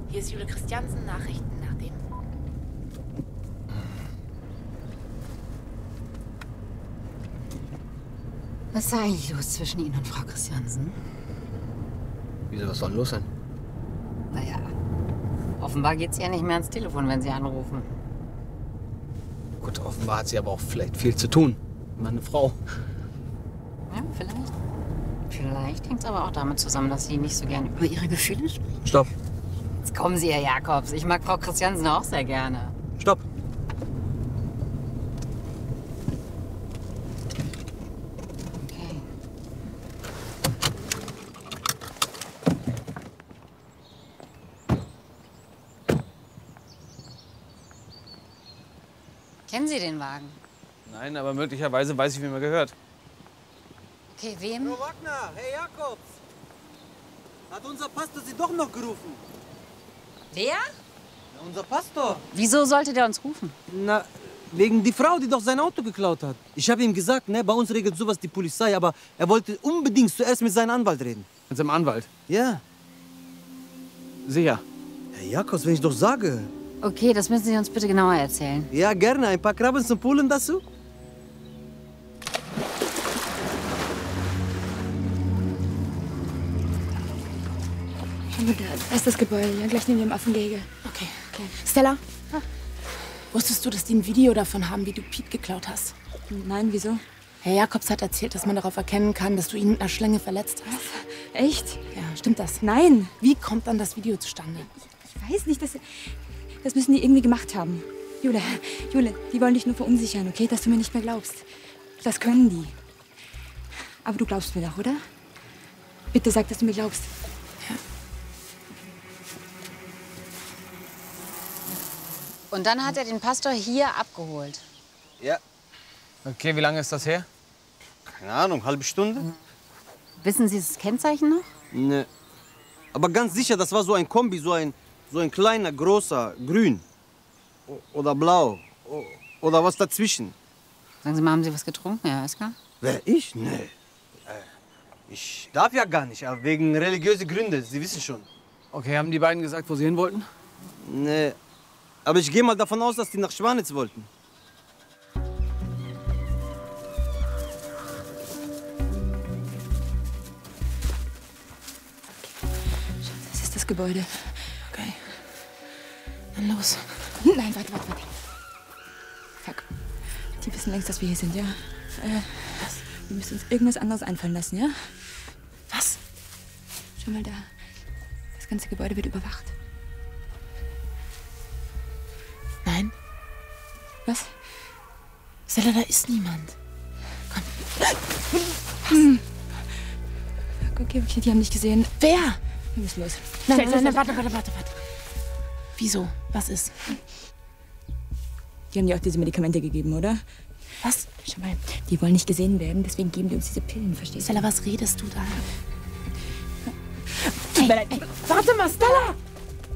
Hier ist Jule Christiansen, Nachrichten nach dem. Was ist eigentlich los zwischen Ihnen und Frau Christiansen? Wieso, was soll los sein? Naja, offenbar geht's ihr nicht mehr ans Telefon, wenn Sie anrufen. Gut, offenbar hat sie aber auch vielleicht viel zu tun. Meine Frau. Ja, vielleicht. Vielleicht hängt es aber auch damit zusammen, dass Sie nicht so gern über Ihre Gefühle sprechen. Stopp. Jetzt kommen Sie, Herr Jakobs. Ich mag Frau Christiansen auch sehr gerne. Stopp. Okay. Kennen Sie den Wagen? Nein, aber möglicherweise weiß ich, wem er gehört. Okay, wem? Frau Wagner, Herr Jakobs. Hat unser Pastor Sie doch noch gerufen? Wer? Ja, unser Pastor. Wieso sollte der uns rufen? Na, wegen die Frau, die doch sein Auto geklaut hat. Ich habe ihm gesagt, ne, bei uns regelt sowas die Polizei, aber er wollte unbedingt zuerst mit seinem Anwalt reden. Mit seinem Anwalt? Ja. Sicher. Herr Jakobs, wenn ich doch sage. Okay, das müssen Sie uns bitte genauer erzählen. Ja, gerne. Ein paar Krabben zum Polen dazu? Schau mal, da ist das Gebäude, ja, gleich neben dem Affengehege. Okay. Stella, wusstest du, dass die ein Video davon haben, wie du Piet geklaut hast? Nein, wieso? Herr Jakobs hat erzählt, dass man darauf erkennen kann, dass du ihn mit einer Schlinge verletzt hast. Echt? Ja, stimmt das? Nein. Wie kommt dann das Video zustande? Ich weiß nicht, das müssen die irgendwie gemacht haben. Jule, die wollen dich nur verunsichern, okay? Dass du mir nicht mehr glaubst. Das können die. Aber du glaubst mir doch, oder? Bitte sag, dass du mir glaubst. Und dann hat er den Pastor hier abgeholt. Ja. Okay, wie lange ist das her? Keine Ahnung, halbe Stunde? Wissen Sie das Kennzeichen noch? Ne. Aber ganz sicher, das war so ein Kombi, so ein kleiner, großer, grün. Oder blau. Oder was dazwischen. Sagen Sie mal, haben Sie was getrunken, Herr Oeskar? Wer, ich? Nee. Ich darf ja gar nicht, aber wegen religiöser Gründe, Sie wissen schon. Okay, haben die beiden gesagt, wo sie hin wollten? Nee. Aber ich gehe mal davon aus, dass die nach Schwanitz wollten. Das ist das Gebäude. Okay. Dann los. Nein, warte. Fuck. Die wissen längst, dass wir hier sind, ja? Wir müssen uns irgendwas anderes einfallen lassen, ja? Was? Schau mal da. Das ganze Gebäude wird überwacht. Nein. Was? Stella, da ist niemand. Okay, die haben dich gesehen. Wer? Wir müssen los. Nein, warte. Wieso? Was ist? Die haben dir auch diese Medikamente gegeben, oder? Was? Schau mal, die wollen nicht gesehen werden, deswegen geben die uns diese Pillen, verstehst du? Stella, was redest du da? Tut mir leid. Warte mal, Stella!